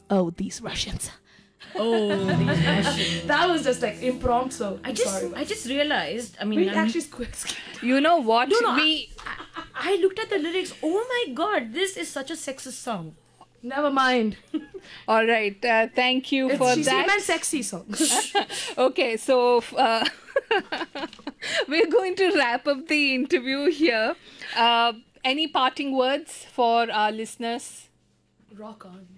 oh, these Russians. Oh, these Russians. That was just like impromptu. I just realized. I mean, we I'm- actually squid. You know what? No, we I looked at the lyrics. Oh my god, this is such a sexist song. Never mind. all right. Thank you for She that. meant sexy song. Okay, so we're going to wrap up the interview here. Any parting words for our listeners? Rock on.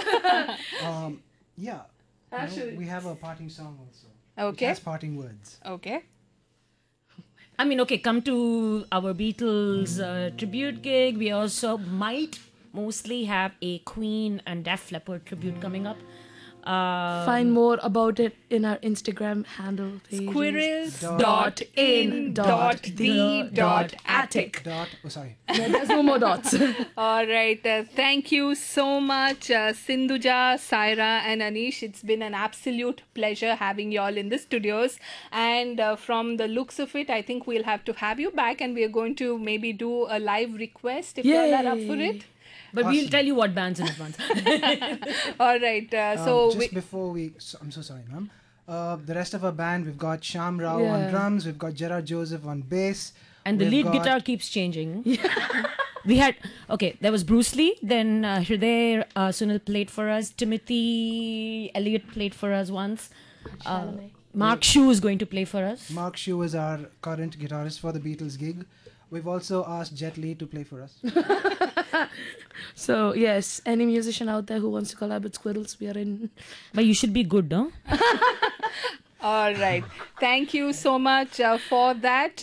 Yeah. Actually- we have a parting song also. Okay. It has parting words. Okay. I mean, okay, come to our Beatles tribute gig. We also might mostly have a Queen and Def Leppard tribute coming up. Find more about it in our Instagram handle page. Squirrels.in.the.attic. Sorry. Yeah, there's no more dots. All right. Thank you so much, Sindhuja, Saira, and Anish. It's been an absolute pleasure having you all in the studios. And from the looks of it, I think we'll have to have you back, and we are going to maybe do a live request if you all are up for it. But we'll tell you what bands in advance. All right. Before I'm so sorry, ma'am. The rest of our band, we've got Sham Rao Yeah. on drums, we've got Gerard Joseph on bass. And the we've lead got- guitar keeps changing. We had, there was Bruce Lee, then Hriday Sunil played for us, Timothy Elliott played for us once. Mark Shue is going to play for us. Mark Shue is our current guitarist for the Beatles gig. We've also asked Jet Li to play for us. So yes, any musician out there who wants to collab with Squirrels, we are in. But you should be good, no? all right. Thank you so much for that.